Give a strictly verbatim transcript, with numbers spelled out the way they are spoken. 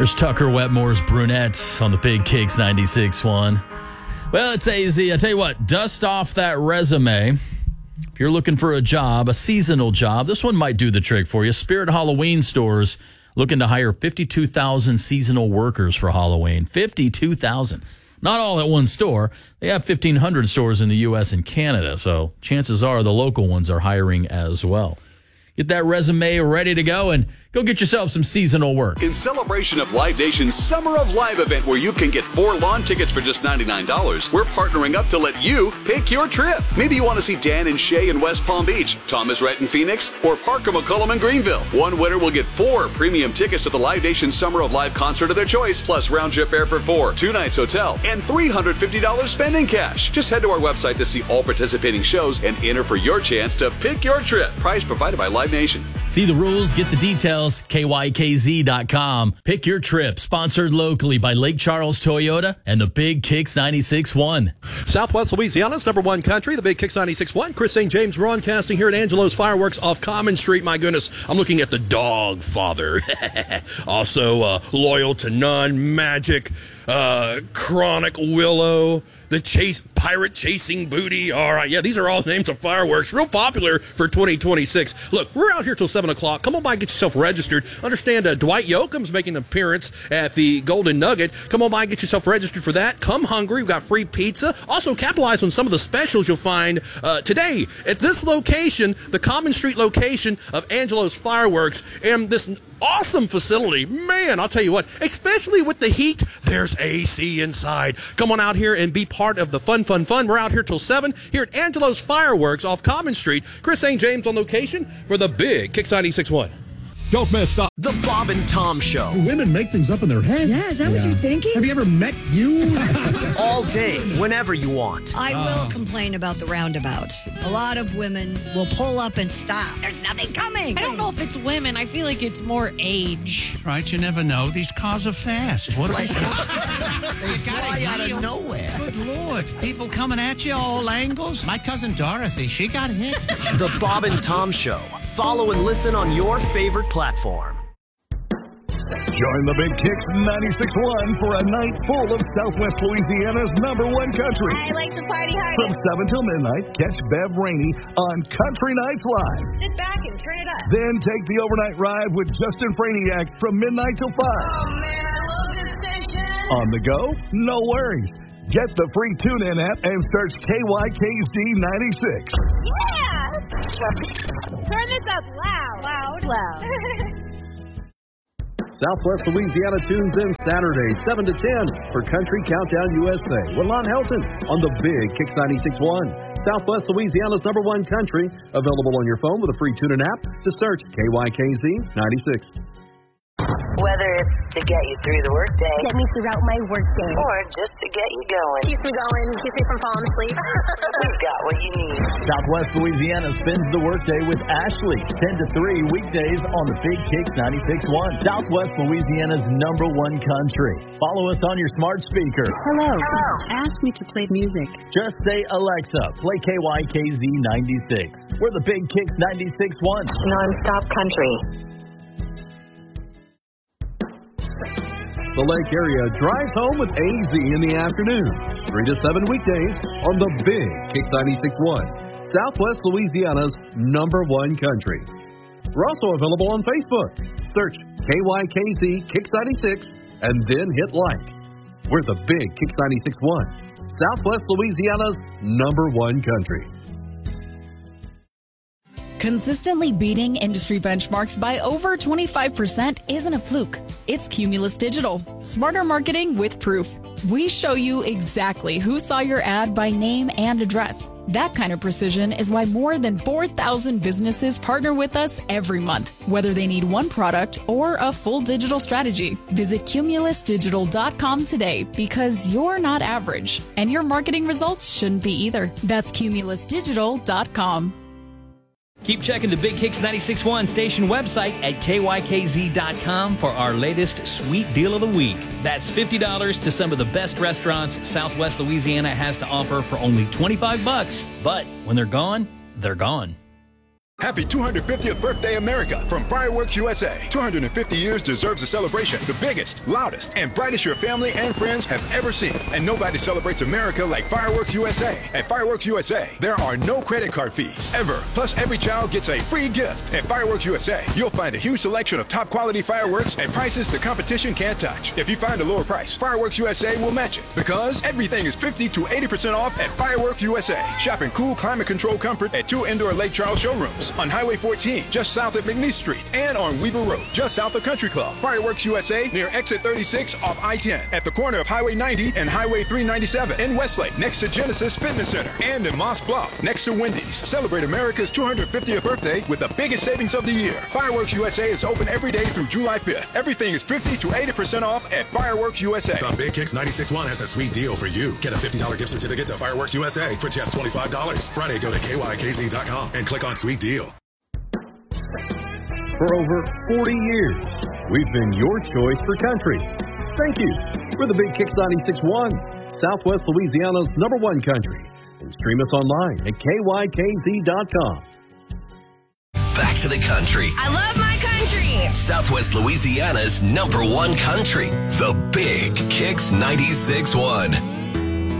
There's Tucker Wetmore's Brunette on the Big Kicks ninety-six point one. Well, it's A Z. I tell you what, dust off that resume. If you're looking for a job, a seasonal job, this one might do the trick for you. Spirit Halloween Stores looking to hire fifty-two thousand seasonal workers for Halloween. fifty-two thousand. Not all at one store. They have fifteen hundred stores in the U S and Canada, so chances are the local ones are hiring as well. Get that resume ready to go and go get yourself some seasonal work. In celebration of Live Nation's Summer of Live event, where you can get four lawn tickets for just ninety-nine dollars, we're partnering up to let you pick your trip. Maybe you want to see Dan and Shay in West Palm Beach, Thomas Rhett in Phoenix, or Parker McCollum in Greenville. One winner will get four premium tickets to the Live Nation Summer of Live concert of their choice, plus round-trip air for four, two nights hotel, and three hundred fifty dollars spending cash. Just head to our website to see all participating shows and enter for your chance to pick your trip. Prize provided by Live Nation. See the rules, get the details, K Y K Z dot com. Pick your trip, sponsored locally by Lake Charles Toyota and the Big Kicks ninety-six point one. Southwest Louisiana's number one country, the Big Kicks ninety-six point one. Chris Saint James broadcasting here at Angelo's Fireworks off Common Street. My goodness, I'm looking at the Dog Father. Also, uh, Loyal to None, Magic, uh, Chronic Willow, the Chase Pirate Chasing Booty. All right, yeah, these are all names of fireworks. Real popular for twenty twenty-six. Look, we're out here till seven o'clock. Come on by and get yourself registered. Understand uh, Dwight Yoakam's making an appearance at the Golden Nugget. Come on by and get yourself registered for that. Come hungry. We've got free pizza. Also, capitalize on some of the specials you'll find uh, today at this location, the Common Street location of Angelo's Fireworks, and this awesome facility. Man, I'll tell you what, especially with the heat, there's A C inside. Come on out here and be part of the fun, fun, fun. We're out here till seven here at Angelo's Fireworks off Common Street. Chris Saint James on location for the Big Kicks ninety-six point one. Don't miss the... The Bob and Tom Show. Women make things up in their head. Yeah, is that yeah. what you're thinking? Have you ever met you? All day, whenever you want. I will oh. complain about the roundabouts. A lot of women will pull up and stop. There's nothing coming. I don't know if it's women. I feel like it's more age. Right, you never know. These cars are fast. What they fly out of nowhere. Good Lord. People coming at you all angles. My cousin Dorothy, she got hit. The Bob and Tom Show. Follow and listen on your favorite platform. Join the Big Kicks ninety-six point one for a night full of Southwest Louisiana's number one country. I like to party hard. From seven till midnight, catch Bev Rainey on Country Nights Live. Sit back and turn it up. Then take the overnight ride with Justin Franiak from midnight till five. Oh, man, I love this station. On the go? No worries. Get the free TuneIn app and search K Y K Z ninety-six. Yeah! Turn this up loud, loud, loud. Southwest Louisiana tunes in Saturday, seven to ten for Country Countdown U S A with Lon Helton on the Big Kicks ninety-six point one. Southwest Louisiana's number one country, available on your phone with a free TuneIn app to search K Y K Z ninety-six. Whether it's to get you through the workday, get me throughout my workday, or just to get you going, keep me going, keep me from falling asleep. We've got what you need. Southwest Louisiana spends the workday with Ashley, ten to three weekdays on the Big Kicks ninety-six point one. Southwest Louisiana's number one country. Follow us on your smart speaker. Hello. Hello. Ask me to play music. Just say, Alexa, play K Y K Z ninety-six. We're the Big Kicks ninety-six point one. Non-stop country. The Lake area drives home with A Z in the afternoon. three to seven weekdays on the Big Kicks ninety-six point one. Southwest Louisiana's number one country. We're also available on Facebook. Search K Y K Z Kicks ninety-six and then hit like. We're the Big Kicks ninety-six point one. Southwest Louisiana's number one country. Consistently beating industry benchmarks by over twenty-five percent isn't a fluke. It's Cumulus Digital. Smarter marketing with proof. We show you exactly who saw your ad by name and address. That kind of precision is why more than four thousand businesses partner with us every month, whether they need one product or a full digital strategy. Visit cumulus digital dot com today because you're not average, and your marketing results shouldn't be either. That's cumulus digital dot com. Keep checking the Big Kicks ninety-six point one station website at K Y K Z dot com for our latest sweet deal of the week. That's fifty dollars to some of the best restaurants Southwest Louisiana has to offer for only twenty-five bucks. But when they're gone, they're gone. Happy two hundred fiftieth birthday, America, from Fireworks U S A. two hundred fifty years deserves a celebration, the biggest, loudest, and brightest your family and friends have ever seen. And nobody celebrates America like Fireworks U S A. At Fireworks U S A, there are no credit card fees, ever. Plus, every child gets a free gift. At Fireworks U S A, you'll find a huge selection of top-quality fireworks at prices the competition can't touch. If you find a lower price, Fireworks U S A will match it, because everything is fifty to eighty percent off at Fireworks U S A. Shop in cool, climate-controlled comfort at two indoor Lake Charles showrooms. On Highway fourteen, just south of McNeese Street, and on Weaver Road, just south of Country Club. Fireworks U S A near exit thirty-six off I ten, at the corner of Highway ninety and Highway three ninety-seven in Westlake, next to Genesis Fitness Center, and in Moss Bluff, next to Wendy's. Celebrate America's two hundred fiftieth birthday with the biggest savings of the year. Fireworks U S A is open every day through July fifth. Everything is fifty to eighty percent off at Fireworks U S A. The Big Kicks ninety-six point one has a sweet deal for you. Get a fifty dollars gift certificate to Fireworks U S A for just twenty-five dollars. Friday, go to K Y K Z dot com and click on Sweet Deal. For over forty years, we've been your choice for country. Thank you. We're the Big Kicks ninety-six point one, Southwest Louisiana's number one country. And stream us online at K Y K Z dot com. Back to the country. I love my country. Southwest Louisiana's number one country. The Big Kicks ninety-six point one.